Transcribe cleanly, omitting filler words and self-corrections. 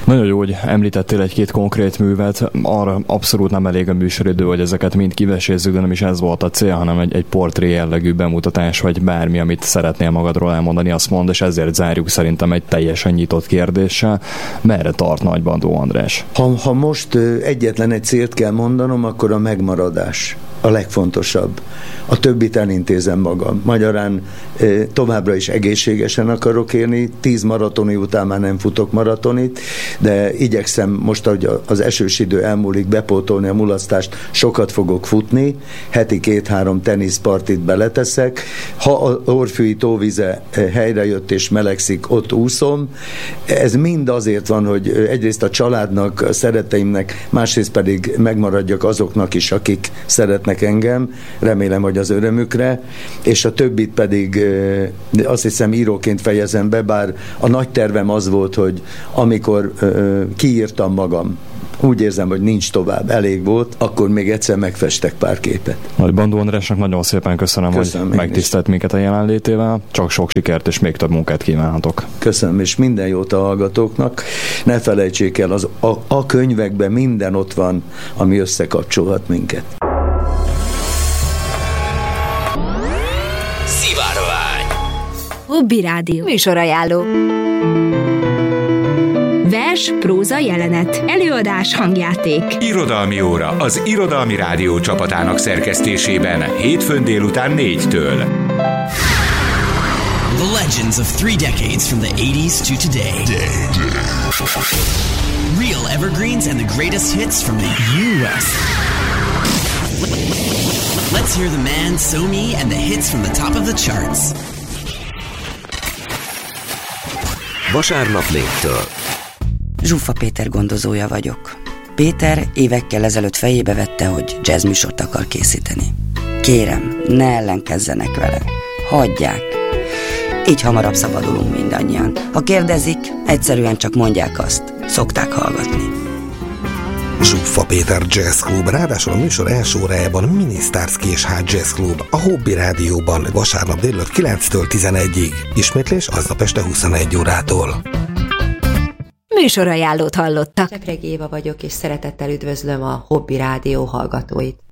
Nagyon jó, hogy említettél egy-két konkrét művet, arra abszolút nem elég a műsoridő, hogy ezeket mind kivesézzük, de nem is ez volt a cél, hanem egy portré jellegű bemutatás, vagy bármi, amit szeretnél magadról elmondani, azt mondd, és ezért zárjuk szerintem egy teljesen nyitott kérdéssel. Merre tart Nagybandó András? Ha most egyetlen egy célt kell mondanom, akkor a megmaradás a legfontosabb. A többit elintézem magam. Magyarán továbbra is egészségesen akarok élni, 10 maratoni után már nem futok maratonit, de igyekszem most, hogy az esős idő elmúlik, bepótolni a mulasztást, sokat fogok futni, heti 2-3 teniszpartit beleteszek, ha a Orfűi tóvize helyrejött és melegszik, ott úszom. Ez mind azért van, hogy egyrészt a családnak, a szeretteimnek, másrészt pedig megmaradjak azoknak is, akik szeretnek engem, remélem, hogy az örömükre, és a többit pedig azt hiszem íróként fejezem be, bár a nagy tervem az volt, hogy amikor kiírtam magam, úgy érzem, hogy nincs tovább, elég volt, akkor még egyszer megfestek pár képet. Nagybandó Andrásnak nagyon szépen köszönöm, hogy megtisztelt minket a jelenlétével, csak sok sikert és még több munkát kívánhatok. Köszönöm, és minden jót a hallgatóknak. Ne felejtsék el, a könyvekben minden ott van, ami összekapcsolhat minket. Hobby Rádió. Műsorajánló. Vers, próza, jelenet. Előadás, hangjáték. Irodalmi óra az Irodalmi Rádió csapatának szerkesztésében hétfőn délután 4-től. The legends of 3 decades from the 80s to today. Real evergreens and the greatest hits from the U.S. Let's hear the man, So-Me, and the hits from the top of the charts. Vasárnap 4-től. Zsuffa Péter gondozója vagyok. Péter évekkel ezelőtt fejébe vette, hogy jazzműsort akar készíteni. Kérem, ne ellenkezzenek vele. Hagyják. Így hamarabb szabadulunk mindannyian. Ha kérdezik, egyszerűen csak mondják azt. Szokták hallgatni. Zsuffa Péter Jazz Club, ráadásul a műsor első órájában Mini Starsky és Hart Jazz Club, a Hobby Rádióban vasárnap délután 9-től 11-ig. Ismétlés aznap este 21 órától. Műsorajánlót hallottak. Csepregi Éva vagyok, és szeretettel üdvözlöm a Hobby Rádió hallgatóit.